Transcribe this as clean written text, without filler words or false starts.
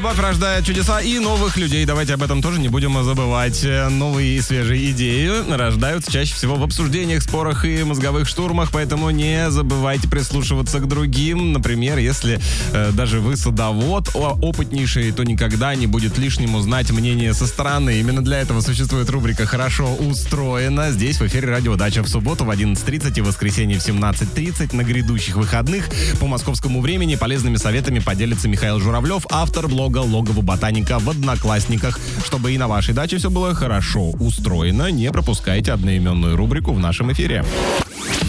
Любовь рождает чудеса и новых людей. Давайте об этом тоже не будем забывать. Новые и свежие идеи рождаются чаще всего в обсуждениях, спорах и мозговых штурмах, поэтому не забывайте прислушиваться к другим. Например, если даже вы садовод опытнейший, то никогда не будет лишним узнать мнение со стороны. Именно для этого существует рубрика «Хорошо устроено». Здесь в эфире «Радио Дача» в субботу в 11:30 и в воскресенье в 17:30. На грядущих выходных по московскому времени полезными советами поделится Михаил Журавлев, автор блога «Логово ботаника» в Одноклассниках. Чтобы и на вашей даче все было хорошо устроено, не пропускайте одноименную рубрику в нашем эфире.